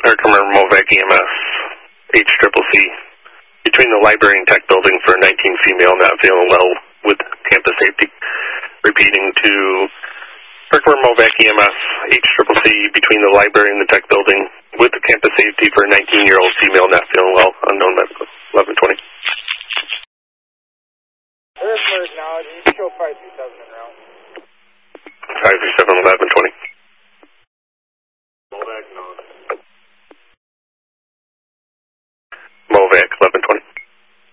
Herkimer Movac EMS, HCCC, between the library and tech building for a 19 female not feeling well with campus safety. Repeating to Herkimer Movac EMS, HCCC, between the library and the tech building with the campus safety for a 19-year-old female not feeling well, unknown medical, 1120. Herkimer acknowledging, show 537 en route. 537, 1120.